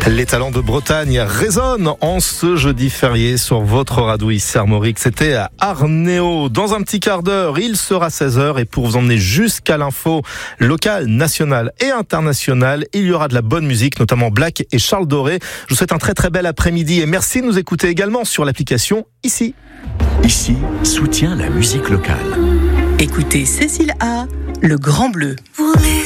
Les talents de Bretagne résonnent en ce jeudi férié sur votre radio ici Armorique. C'était à Arnéo. Dans un petit quart d'heure, il sera 16h et pour vous emmener jusqu'à l'info locale, nationale et internationale, il y aura de la bonne musique, notamment Black et Charles Doré. Je vous souhaite un très très bel après-midi et merci de nous écouter également sur l'application Ici. Ici, soutient la musique locale. Écoutez Cécile A, Le Grand Bleu.